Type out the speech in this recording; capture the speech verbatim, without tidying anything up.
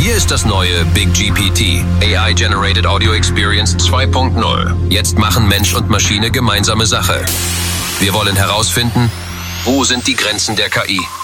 Hier ist das neue Big G P T, A I-Generated Audio Experience zwei Punkt null. Jetzt machen Mensch und Maschine gemeinsame Sache. Wir wollen herausfinden, wo sind die Grenzen der K I?